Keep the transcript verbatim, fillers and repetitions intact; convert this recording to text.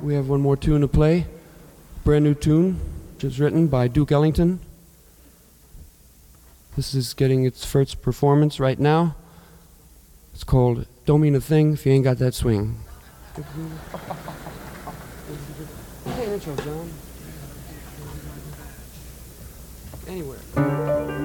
we have one more tune to play. Brand new tune, which is written by Duke Ellington. This is getting its first performance right now. It's called Don't Mean a Thing If You Ain't Got That Swing. Hey, intro, John. Anywhere.